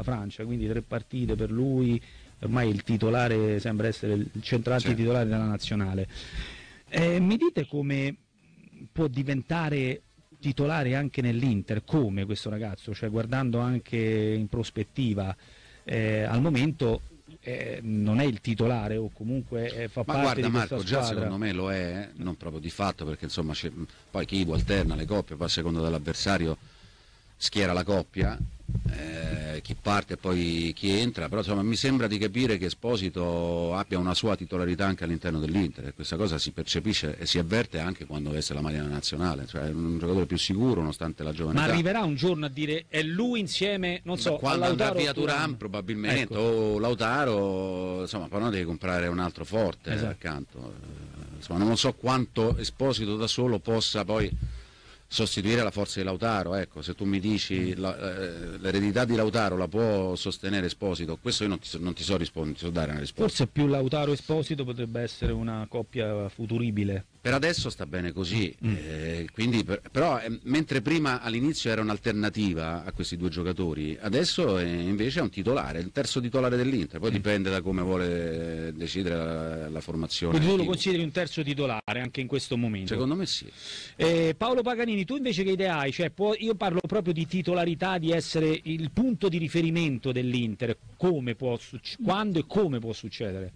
Francia, quindi 3 partite per lui, ormai il titolare sembra essere il centravanti titolare della nazionale. Mi dite come può diventare titolare anche nell'Inter, come questo ragazzo, cioè guardando anche in prospettiva, al momento non è il titolare o comunque fa parte di questa Marco, squadra. già secondo me lo è, non proprio di fatto, perché insomma poi chi alterna le coppie, poi a seconda dell'avversario schiera la coppia, chi parte e poi chi entra, però insomma mi sembra di capire che Esposito abbia una sua titolarità anche all'interno dell'Inter, e questa cosa si percepisce e si avverte anche quando veste la maglia nazionale, cioè è un giocatore più sicuro nonostante la giovane Ma età. arriverà un giorno a dire è lui insieme, non so, quando a andrà Lautaro via Thuram probabilmente, ecco. o Lautaro, insomma, però devi comprare un altro forte accanto, insomma non so quanto Esposito da solo possa poi sostituire la forza di Lautaro. Ecco, se tu mi dici l'eredità di Lautaro la può sostenere Esposito, questo io non ti so rispondere, ti so dare una risposta. Forse più Lautaro Esposito potrebbe essere una coppia futuribile. Per adesso sta bene così, quindi però mentre prima all'inizio era un'alternativa a questi due giocatori, adesso invece è un titolare, il terzo titolare dell'Inter, poi dipende da come vuole decidere la formazione. Quindi tu lo consideri un terzo titolare anche in questo momento? Secondo me sì. Paolo Paganini, tu invece che idea hai? Cioè, io parlo proprio di titolarità, di essere il punto di riferimento dell'Inter, quando e come può succedere?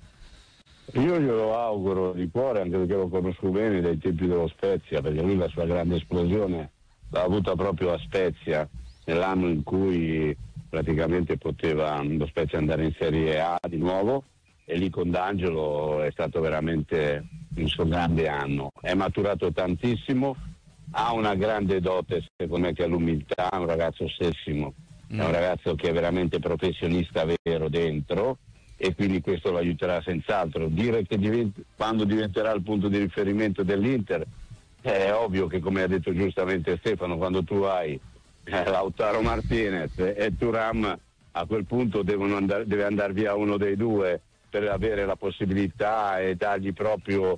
Io glielo auguro di cuore, anche perché lo conosco bene dai tempi dello Spezia, perché lui la sua grande esplosione l'ha avuta proprio a Spezia, nell'anno in cui praticamente poteva lo Spezia andare in Serie A di nuovo, e lì con D'Angelo è stato veramente un suo grande anno. È maturato tantissimo, ha una grande dote secondo me che è l'umiltà, è un ragazzo ossessimo, è un ragazzo che è veramente professionista vero dentro, e quindi questo lo aiuterà senz'altro. Dire che quando diventerà il punto di riferimento dell'Inter, è ovvio che, come ha detto giustamente Stefano, quando tu hai Lautaro Martinez e Thuram, a quel punto deve andare via uno dei due per avere la possibilità e dargli proprio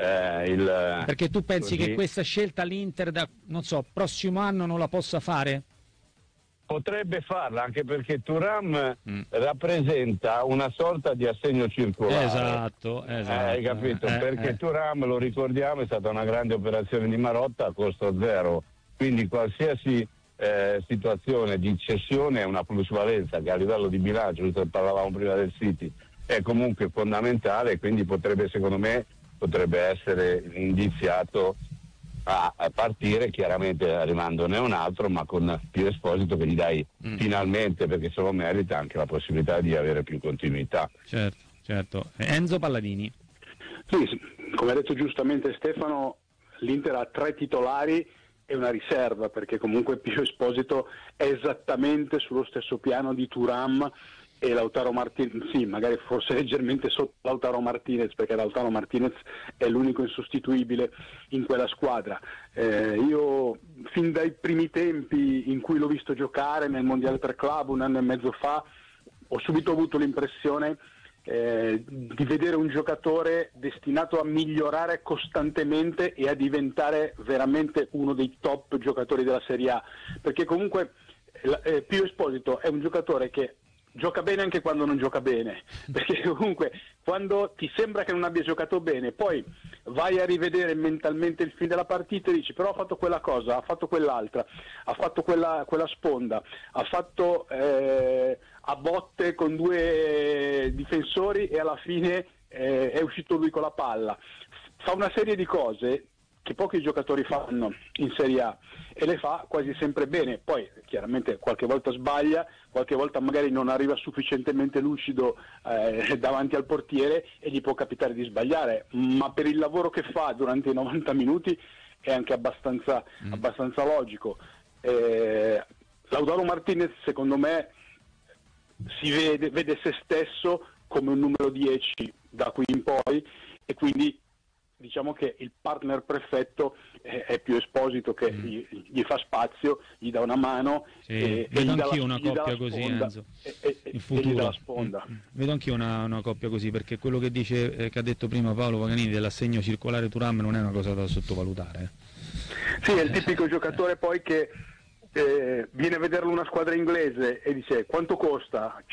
Perché tu pensi così. che questa scelta l'Inter prossimo anno non la possa fare? Potrebbe farla, anche perché Thuram rappresenta una sorta di assegno circolare. Esatto. Hai capito? Perché Thuram, lo ricordiamo, è stata una grande operazione di Marotta a costo zero, quindi qualsiasi situazione di cessione è una plusvalenza che a livello di bilancio, visto che parlavamo prima del City, è comunque fondamentale, quindi secondo me potrebbe essere indiziato a partire, chiaramente arrivandone un altro, ma con più Esposito che gli dai finalmente, perché se lo merita, anche la possibilità di avere più continuità. Certo. Enzo Palladini. Sì, come ha detto giustamente Stefano, l'Inter ha 3 titolari e una riserva, perché comunque Pio Esposito è esattamente sullo stesso piano di Thuram e Lautaro Martinez, sì, magari forse leggermente sotto Lautaro Martinez, perché Lautaro Martinez è l'unico insostituibile in quella squadra. Io fin dai primi tempi in cui l'ho visto giocare nel Mondiale per Club 1 anno e mezzo fa, ho subito avuto l'impressione di vedere un giocatore destinato a migliorare costantemente e a diventare veramente uno dei top giocatori della Serie A, perché comunque Pio Esposito è un giocatore che gioca bene anche quando non gioca bene, perché comunque quando ti sembra che non abbia giocato bene, poi vai a rivedere mentalmente il film della partita e dici però ha fatto quella cosa, ha fatto quell'altra, ha fatto quella sponda, ha fatto a botte con 2 difensori e alla fine è uscito lui con la palla. Fa una serie di cose che pochi giocatori fanno in Serie A e le fa quasi sempre bene, poi chiaramente qualche volta sbaglia, qualche volta magari non arriva sufficientemente lucido davanti al portiere e gli può capitare di sbagliare, ma per il lavoro che fa durante i 90 minuti è anche abbastanza logico. Lautaro Martinez secondo me si vede se stesso come un numero 10 da qui in poi, e quindi diciamo che il partner perfetto è Pio Esposito, che gli fa spazio, gli dà una mano, e vedo gli dà anch'io una gli dà coppia la così, sponda, Enzo, e gli dà la sponda. Vedo anch'io una coppia così, perché quello che dice che ha detto prima Paolo Paganini dell'assegno circolare Thuram non è una cosa da sottovalutare. Sì, è il tipico giocatore poi che viene a vederlo una squadra inglese e dice quanto costa?